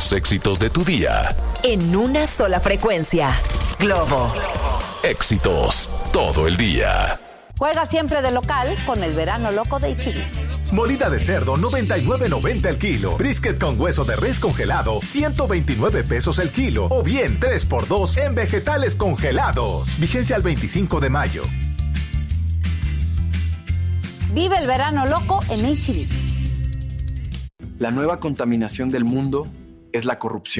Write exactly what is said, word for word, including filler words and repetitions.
Los éxitos de tu día. En una sola frecuencia. Globo. Éxitos todo el día. Juega siempre de local con el verano loco de H E B. Molida de cerdo, noventa y nueve noventa el kilo. Brisket con hueso de res congelado, ciento veintinueve pesos el kilo. O bien, tres por dos en vegetales congelados. Vigencia al veinticinco de mayo. Vive el verano loco en H E B. La nueva contaminación del mundo es la corrupción.